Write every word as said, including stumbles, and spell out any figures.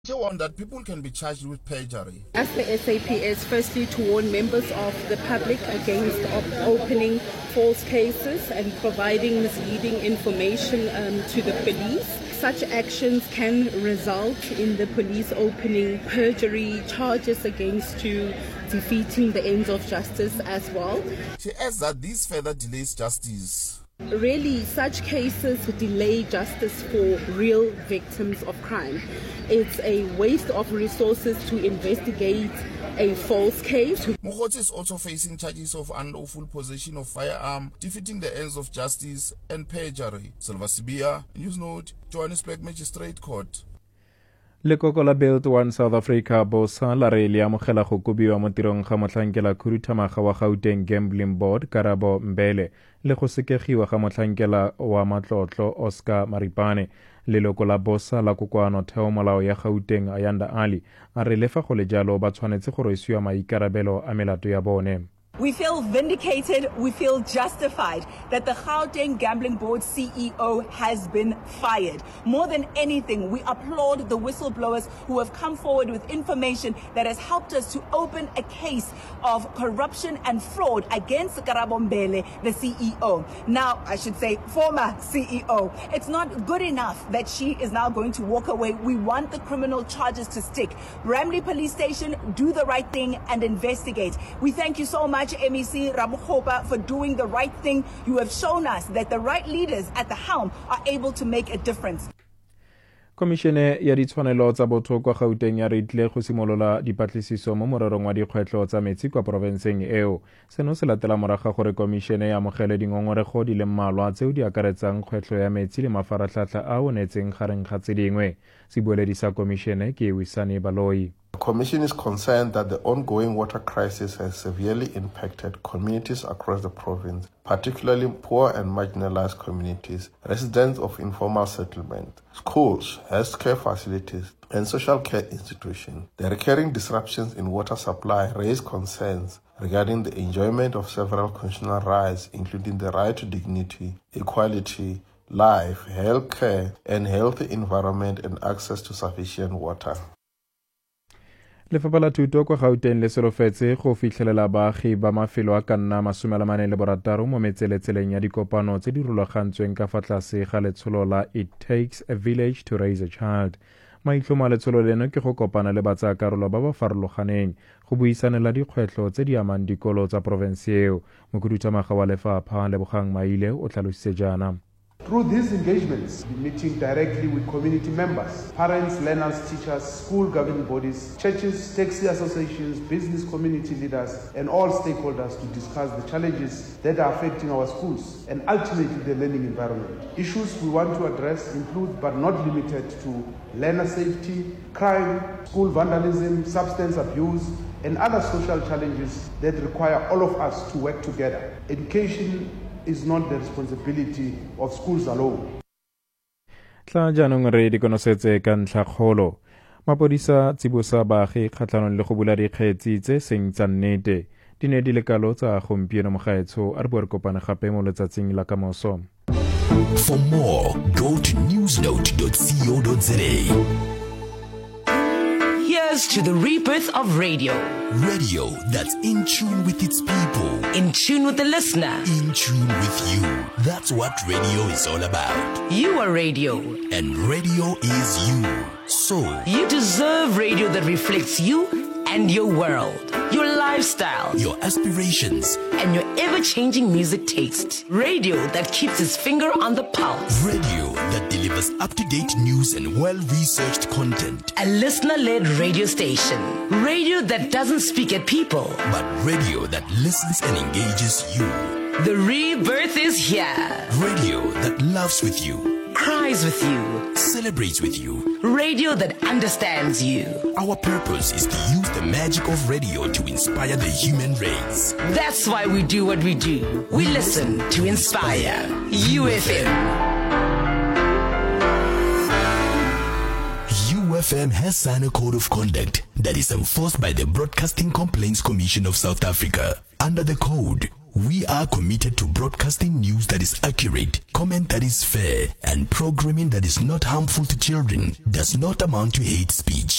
On that people can be charged with perjury. As the S A P S, firstly to warn members of the public against op- opening false cases and providing misleading information um, to the police. Such actions can result in the police opening perjury charges against to defeating the ends of justice as well. She adds that this further delays justice. Really, such cases delay justice for real victims of crime. It's a waste of resources to investigate a false case. Mogotsi is also facing charges of unlawful possession of firearm, defeating the ends of justice, and perjury. Silva Sibia, News Note, Johannesburg Magistrate Court. Lekoko la Build One South Africa bosa la re le amogela go kobiwa mo tirong ga motlhankela khuduthamaga wa Gauteng Gambling Board Karabo Mbele le go sekegiwa ga motlhankela wa matlotlo Oscar Maripane. Leloko la bosa la kokoano theo molao ya Gauteng Ayanda Ali a re lefa go le jalo ba tshwanetse go rwesiwa maikarabelo a melato ya bone. We feel vindicated, we feel justified that the Gauteng Gambling Board C E O has been fired. More than anything, we applaud the whistleblowers who have come forward with information that has helped us to open a case of corruption and fraud against Karabo Mbele, the C E O. Now, I should say former C E O. It's not good enough that she is now going to walk away. We want the criminal charges to stick. Bramley Police Station, do the right thing and investigate. We thank you so much, M E C Ramokgopa, for doing the right thing. You have shown us that the right leaders at the helm are able to make a difference. Komishene ya ditshwanelo tsa botho kwa Gauteng ya re tle go simolola dipatlisiso mo morerong wa dikgwetlo tsa metsi kwa porofenseng eo. Seno se latela moraga gore komishene ya amogele dingongorego di le mmalwa tseo di akaretsang kgwetlo ya metsi le mafaratlhatlha a o netseng gareng ga tse dingwe. Sebueledi sa komishene ke Wisani Baloi. The Commission is concerned that the ongoing water crisis has severely impacted communities across the province, particularly poor and marginalized communities, residents of informal settlement, schools, healthcare facilities, and social care institutions. The recurring disruptions in water supply raise concerns regarding the enjoyment of several constitutional rights, including the right to dignity, equality, life, health care, and healthy environment and access to sufficient water. Lefapha la Thuto kwa Gauteng le solofetse go fitlhelela baagi ba mafelo a ka nna masome a mane le borataro mo metseletseleng ya dikopano tse di rulagantsweng ka fa tlase ga letsholo la It Takes a Village to Raise a Child. Maitlhomo a letsholo leno ke go kopana le batsayakarolo ba ba farologaneng go buisanela dikgwetlho tse di amang dikolo tsa porofense eo. Mokhuduthamaga wa lefapha Lebogang Maile o tlhalositse jaana. Through these engagements, meeting directly with community members, parents, learners, teachers, school governing bodies, churches, taxi associations, business community leaders, and all stakeholders to discuss the challenges that are affecting our schools and ultimately the learning environment. Issues we want to address include, but not limited to, learner safety, crime, school vandalism, substance abuse, and other social challenges that require all of us to work together. Education is not the responsibility of schools alone. Tla jaanong re dikonosetse ka ntlhakgolo. Mapodisa tsibosa baagi kgatlhanong le go bula dikgetsi tse seng tsa nnete. Di ne di le kalo tsa gompieno mo gaetsho a re bua re kopane gape mo letsatsing la kamoso. For more, go to newsnote dot co dot za. Here's to the rebirth of radio. Radio that's in tune with its people. In tune with the listener. In tune with you. That's what radio is all about. You are radio. And radio is you. So, you deserve radio that reflects you and your world, your lifestyle, your aspirations, and your ever-changing music taste. Radio that keeps its finger on the pulse. Radio that delivers up-to-date news and well-researched content. A listener-led radio station. Radio that doesn't speak at people, but radio that listens and engages you. The rebirth is here. Radio that loves with you, cries with you, celebrates with you. Radio that understands you. Our purpose is to use the magic of radio to inspire the human race. That's why we do what we do. We listen to inspire. U F M. U F M has signed a code of conduct that is enforced by the Broadcasting Complaints Commission of South Africa. Under the code, We are committed to broadcasting news that is accurate, comment that is fair, and programming that is not harmful to children. Does not amount to hate speech.